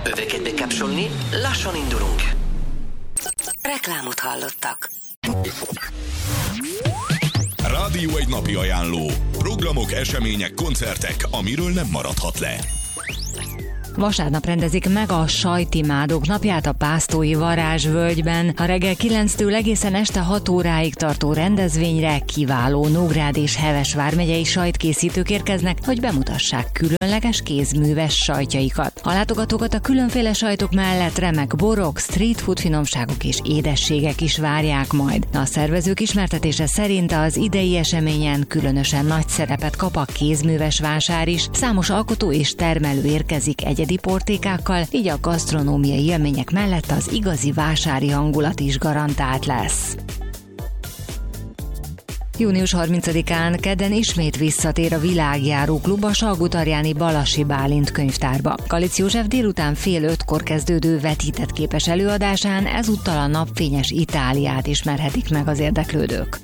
Öveket bekapcsolni, lassan indulunk. Reklámot hallottak. Rádió egy napi ajánló. Programok, események, koncertek, amiről nem maradhat le. Vasárnap rendezik meg a Sajtimádók napját a Pásztói Varázsvölgyben. A reggel 9-től egészen este 6 óráig tartó rendezvényre kiváló Nógrád és Heves vármegyei sajtkészítők érkeznek, hogy bemutassák különleges kézműves sajtjaikat. A látogatókat a különféle sajtok mellett remek borok, street food finomságok és édességek is várják majd. A szervezők ismertetése szerint az idei eseményen különösen nagy szerepet kap a kézműves vásár is. Számos alkotó és termelő érkezik egyedi portékákkal, így a gasztronómiai élmények mellett az igazi vásári hangulat is garantált lesz. Június 30-án kedden ismét visszatér a Világjáró Klub a Salgótarjáni Balassi Bálint könyvtárba. Kalic József délután fél 5-kor kezdődő vetített képes előadásán ezúttal a napfényes Itáliát ismerhetik meg az érdeklődők.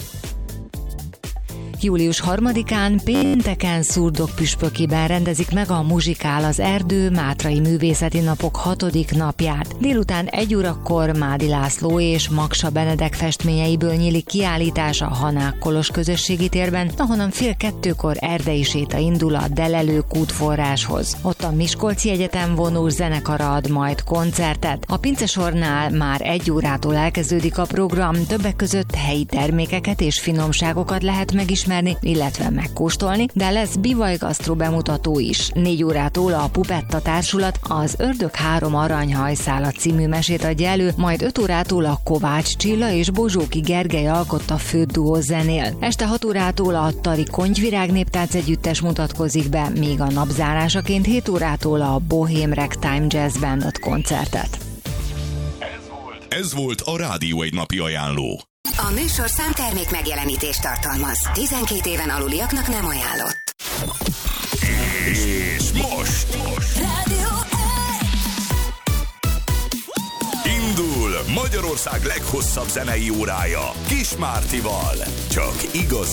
Július 3-án pénteken Szurdok-püspökiben rendezik meg a Muzsikál az Erdő Mátrai Művészeti Napok 6. napját. Délután 1 órakor Mádi László és Maksa Benedek festményeiből nyílik kiállítás a Hanák Kolos közösségi térben, ahonnan fél 2-kor erdei séta indul a Delelő kútforráshoz. Ott a Miskolci Egyetem vonós zenekara ad majd koncertet. A pincesornál már 1 órától elkezdődik a program, többek között helyi termékeket és finomságokat lehet megismerni, illetve megkóstolni, de lesz bivaj gasztró bemutató is. 4 órától a Pupetta Társulat az Ördög 3 aranyhajszála című mesét adja elő, majd 5 órától a Kovács Csilla és Bozsóki Gergely alkotta főduó zenél. Este 6 órától a Tari Kontyvirág néptánc együttes mutatkozik be, míg a napzárásaként 7 órától a Bohém Ragtime Jazz Band ad koncertet. Ez volt a Rádió egy napi ajánló. A műsor számtermék megjelenítést tartalmaz. 12 éven aluliaknak nem ajánlott. És most Rádió indul Magyarország leghosszabb zenei órája Kis Mártival. Csak igazi